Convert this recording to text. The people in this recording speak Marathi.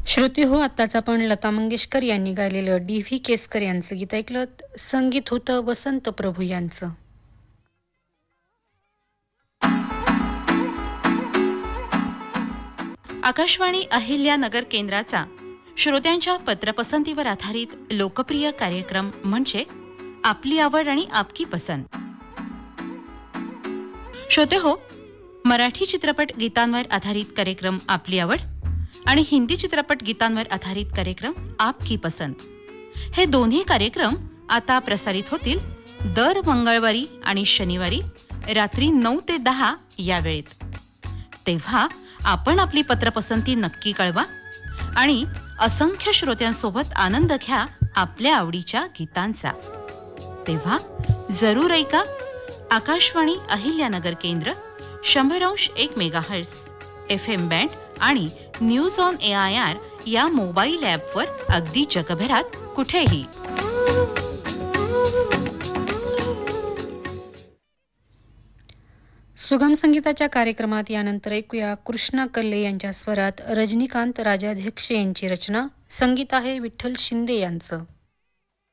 श्रोते हो, आत्ताच आपण लता मंगेशकर यांनी गायलेलं डी.व्ही. केसकर यांचं गीत ऐकलं. संगीत होतं वसंत प्रभू यांचं. आकाशवाणी अहिल्यानगर केंद्राचा श्रोत्यांच्या पत्रपसंतीवर आधारित लोकप्रिय कार्यक्रम म्हणजे आपली आवड आणि आपकी पसंत. श्रोते हो, मराठी चित्रपट गीतांवर आधारित कार्यक्रम आपली आवड आणि हिंदी चित्रपट गीतांवर आधारित कार्यक्रम आपकी पसंत हे दोन्ही कार्यक्रम आता प्रसारित होतील दर मंगळवारी आणि शनिवारी रात्री 9 ते 10 या वेळेत. तेव्हा आपण आपली पत्रपसंती नक्की कळवा आणि असंख्य श्रोत्यांसोबत आनंद घ्या आपल्या आवडीच्या गीतांचा. तेव्हा जरूर ऐका आकाशवाणी अहिल्यानगर केंद्र 100.1 मेगाहर्ट्झ FM बँड आणि न्यूज ऑन AIR या मोबाईल ॲपवर अगदी जगभरात कुठेही. सुगम संगीताच्या कार्यक्रमात यानंतर ऐकूया कृष्णा कल्ले यांच्या स्वरात रजनीकांत राजाध्यक्ष यांची रचना. संगीत आहे विठ्ठल शिंदे यांचं.